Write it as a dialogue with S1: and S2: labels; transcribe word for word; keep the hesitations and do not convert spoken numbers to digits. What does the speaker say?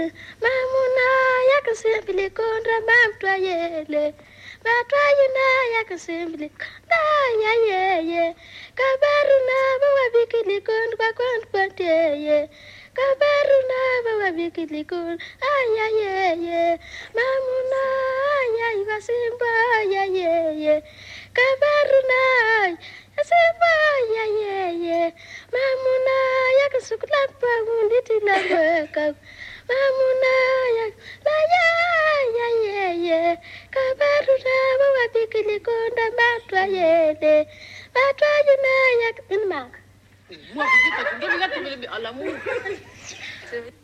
S1: Mamuna yakasimbili kondra mamtwa yele. Matwa yuna yakasimbili kondra ya ye. Kabaruna bawa bikili kondra kondra teye. Kabaruna bawa bikili kondra ya ye. Mamuna yakasimba ya ye. Kabaruna yasimba ya ye. Mamuna yakasukla pa unditi la weka. Mamuna yak la ya ya ye ye. Kabaruna bawa bikili konda matwa yele. Matwa yuna yak inmak.
S2: Mo kita kita kita alamu.